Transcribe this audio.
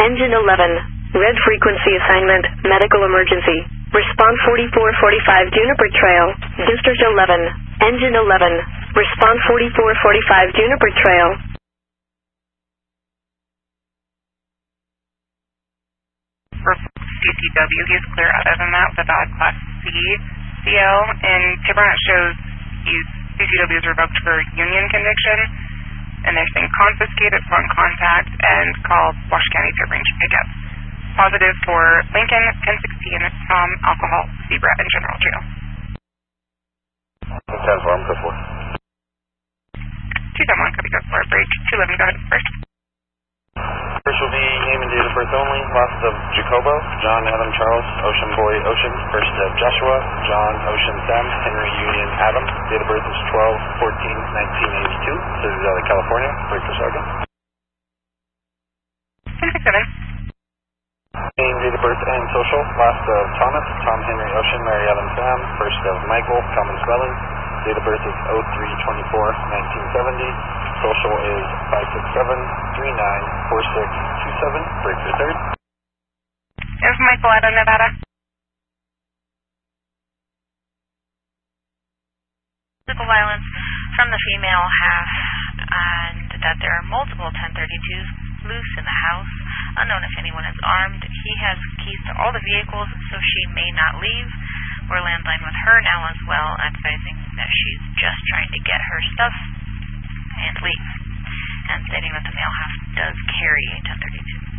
Engine 11. Red frequency assignment, medical emergency. Response 4445 Juniper Trail, District 11. Engine 11. Response 4445 Juniper Trail. For CCW, he is clear out of that with a bad Class C CL, and Tiburon shows CCW is revoked for union conviction, and they're saying confiscated upon contact and call Wash County to arrange pickup. Positive for Lincoln, 1016, Tom, alcohol, Zebra, and General Jail. 10-4, I'm good for. 2-1, copy, good for bridge. 211, go ahead first. First will be name and date of birth only. Last of Jacobo, John Adam Charles, Ocean Boy Ocean. First of Joshua, John Ocean Sam, Henry Union Adam. Date of birth is 12/14/1982. City out of California. Breaker Sergeant. 1067. Name, date of birth, and social. Last of Thomas, Tom Henry Ocean, Mary Adam Sam. First of Michael, common spelling. Date of birth is 03/24/1970. Social is 567-394627. Breaker third. There's Michael out of Nevada. Physical violence from the female half, and that there are multiple 1032s loose in the house. Unknown if anyone is armed. He has keys to all the vehicles, so she may not leave. We're landline with her now as well, advising that she's just trying to get her stuff and leave, and stating that the male half does carry a 1032.